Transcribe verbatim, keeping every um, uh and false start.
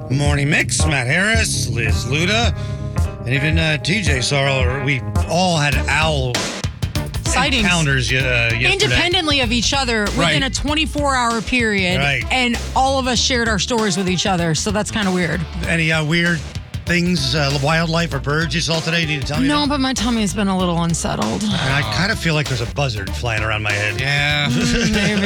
Morning Mix, Matt Harris, Liz Luda, and even uh, T J saw. We all had owl sightings encounters uh, yesterday. Independently of each other within Right. a twenty-four hour period. Right. And all of us shared our stories with each other. So that's kind of weird. Any uh, weird things, uh, wildlife or birds you saw today? You need to tell me. No, about? but my tummy has been a little unsettled. And I kind of feel like there's a buzzard flying around my head. Yeah. Maybe.